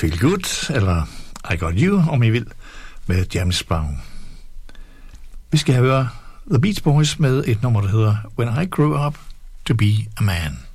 Feel Good, eller I Got You, om I vil, med James Brown. Vi skal høre The Beach Boys med et nummer, der hedder When I Grew Up to Be a Man.